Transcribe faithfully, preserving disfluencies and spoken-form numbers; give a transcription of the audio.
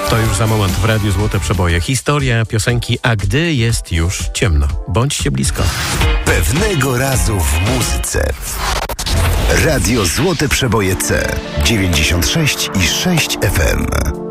To już za moment w Radiu Złote Przeboje. Historia piosenki A gdy jest już ciemno. Bądźcie blisko. Pewnego razu w muzyce. Radio Złote Przeboje C dziewięćdziesiąt sześć i sześć F M.